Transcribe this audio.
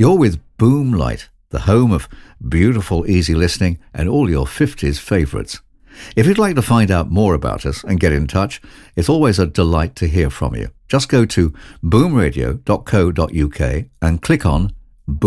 You're with Boomlight, the home of beautiful, easy listening and all your 50s favourites. If you'd like to find out more about us and get in touch, it's always a delight to hear from you. Just go to boomradio.co.uk and click on